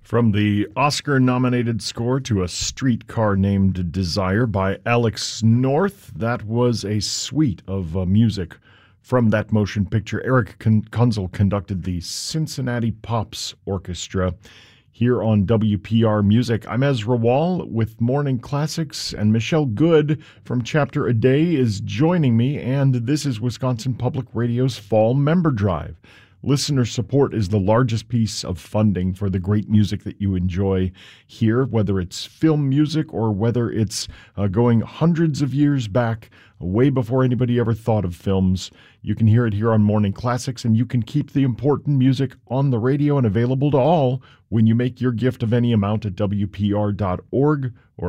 From the Oscar-nominated score to A Streetcar Named Desire by Alex North, that was a suite of music from that motion picture. Eric Kunzel conducted the Cincinnati Pops Orchestra here on WPR Music. I'm Ezra Wall with Morning Classics, and Michelle Good from Chapter A Day is joining me, and this is Wisconsin Public Radio's Fall Member Drive. Listener support is the largest piece of funding for the great music that you enjoy here, whether it's film music or whether it's going hundreds of years back, way before anybody ever thought of films. You can hear it here on Morning Classics, and you can keep the important music on the radio and available to all when you make your gift of any amount at WPR.org or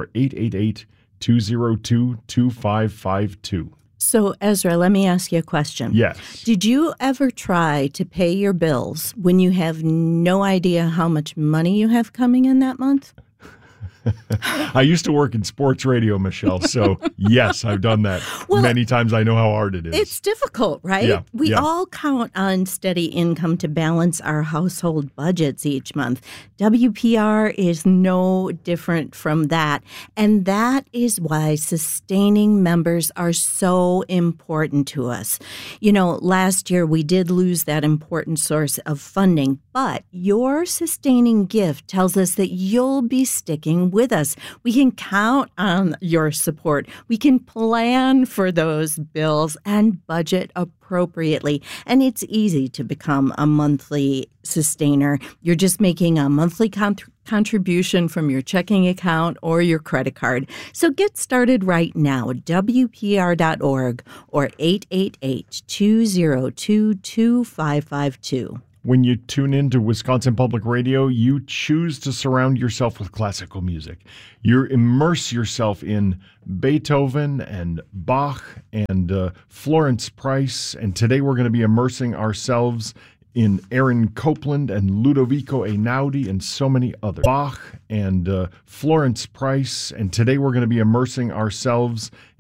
888-202-2552. So, Ezra, let me ask you a question. Yes. Did you ever try to pay your bills when you have no idea how much money you have coming in that month? I used to work in sports radio, Michelle, so yes, I've done that many times. I know how hard it is. It's difficult, right? Yeah, we all count on steady income to balance our household budgets each month. WPR is no different from that, and that is why sustaining members are so important to us. You know, last year we did lose that important source of funding, but your sustaining gift tells us that you'll be sticking with us. We can count on your support. We can plan for those bills and budget appropriately. And it's easy to become a monthly sustainer. You're just making a monthly contribution from your checking account or your credit card. So get started right now at WPR.org or 888-202-2552. When you tune into Wisconsin Public Radio, you choose to surround yourself with classical music. You immerse yourself in Beethoven and Bach and Florence Price. And today we're going to be immersing ourselves in Aaron Copland and Ludovico Einaudi and so many others. Bach and Florence Price. And today we're going to be immersing ourselves